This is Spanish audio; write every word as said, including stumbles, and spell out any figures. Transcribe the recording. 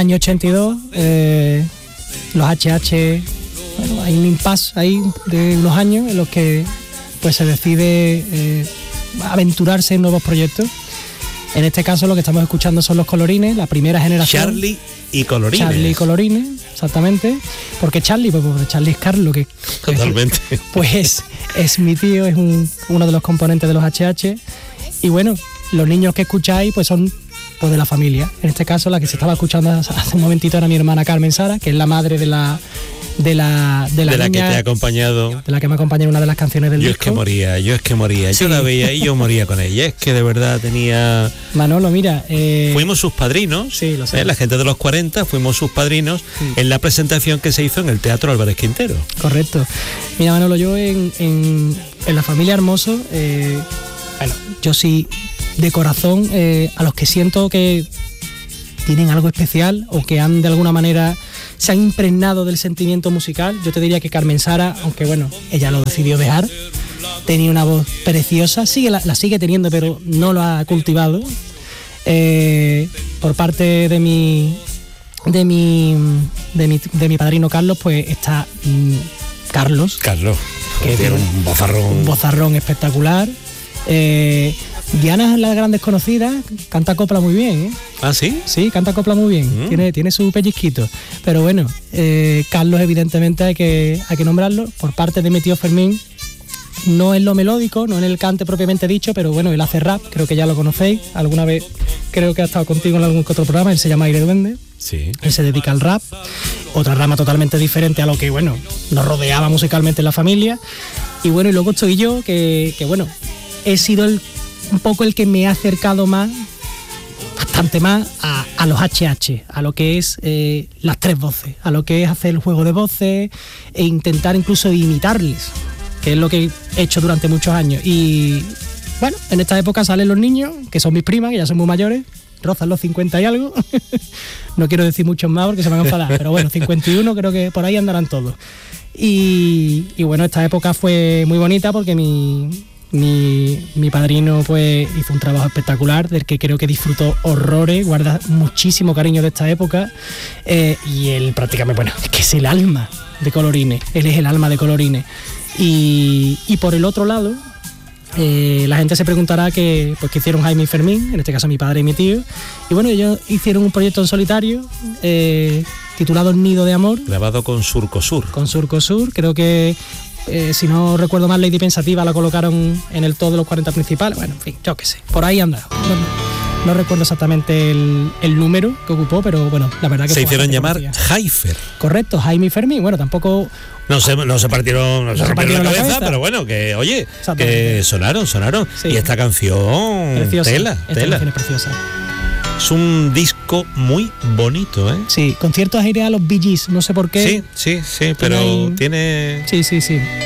Año ochenta y dos, eh, los H H, bueno, hay un impasse ahí de unos años en los que pues se decide eh, aventurarse en nuevos proyectos. En este caso lo que estamos escuchando son los Colorines, la primera generación. Charlie y Colorines. Charlie y Colorines, exactamente. Porque Charlie, pues porque Charlie es Carlos, que totalmente. Pues es, es mi tío, es un, uno de los componentes de los H H. Y bueno, los niños que escucháis pues son pues de la familia. En este caso la que se estaba escuchando hace un momentito era mi hermana Carmen Sara, que es la madre de la de la de la, de la niña, que te ha acompañado, de la que me acompaña en una de las canciones del yo disco. Yo es que moría, yo es que moría, sí. Yo la veía y yo moría con ella. Es que de verdad tenía... Manolo, mira... Eh... Fuimos sus padrinos, sí, lo sé. ¿eh? La gente de los cuarenta, fuimos sus padrinos sí. En la presentación que se hizo en el Teatro Álvarez Quintero. Correcto. Mira, Manolo, yo en, en, en la familia Hermoso, eh, bueno, yo sí, de corazón, eh, a los que siento que tienen algo especial o que han de alguna manera... se han impregnado del sentimiento musical. Yo te diría que Carmen Sara, aunque bueno, ella lo decidió dejar, tenía una voz preciosa, sigue la, la sigue teniendo, pero no lo ha cultivado. Eh, por parte de mi de mi de mi de mi padrino Carlos, pues está mm, Carlos. Carlos, que tiene un vozarrón. Un vozarrón espectacular. Eh, Diana es la gran desconocida, canta copla muy bien, ¿eh? ¿Ah, sí? Sí, canta copla muy bien, mm. tiene, tiene su pellizquito. Pero bueno, eh, Carlos evidentemente hay que, hay que nombrarlo. Por parte de mi tío Fermín, no en lo melódico, no en el cante propiamente dicho, pero bueno, él hace rap, creo que ya lo conocéis. Alguna vez creo que ha estado contigo en algún otro programa, él se llama Aire Duende. Sí. Él se dedica al rap, otra rama totalmente diferente a lo que, bueno, nos rodeaba musicalmente en la familia. Y bueno, y luego estoy yo, que, que bueno, he sido el un poco el que me ha acercado más, bastante más, a, a los H H, a lo que es eh, las tres voces, a lo que es hacer el juego de voces e intentar incluso imitarles, que es lo que he hecho durante muchos años. Y bueno, en esta época salen los niños, que son mis primas, que ya son muy mayores, rozan los cincuenta y algo, no quiero decir muchos más porque se me van a enfadar, pero bueno, cincuenta y uno creo que por ahí andarán todos. Y, y bueno, esta época fue muy bonita porque mi... Mi, mi padrino pues hizo un trabajo espectacular del que creo que disfrutó horrores, guarda muchísimo cariño de esta época eh, y él prácticamente, bueno, es que es el alma de Colorines, él es el alma de Colorines. Y, y por el otro lado, eh, la gente se preguntará que, pues, que hicieron Jaime y Fermín, en este caso mi padre y mi tío, y bueno, ellos hicieron un proyecto en solitario eh, titulado El Nido de Amor. Grabado con Surco Sur. Con Surco Sur, creo que... Eh, si no recuerdo mal, Lady Pensativa la colocaron en el top de los cuarenta principales. Bueno, en fin, yo qué sé, por ahí anda. No, no recuerdo exactamente el, el número que ocupó, pero bueno, la verdad que se hicieron llamar Jaifer. Correcto, Jaime y Fermín. Bueno, tampoco... No se, no se partieron, no no se se partieron la, la cabeza, cabeza, pero bueno, que oye, que sonaron, sonaron. Sí. Y esta canción, preciosa. tela, esta tela. Canción es preciosa. Es un disco muy bonito, ¿eh? Sí, con ciertos aires a los Bee Gees, no sé por qué. Sí, sí, sí, pero ahí... tiene... Sí, sí, sí.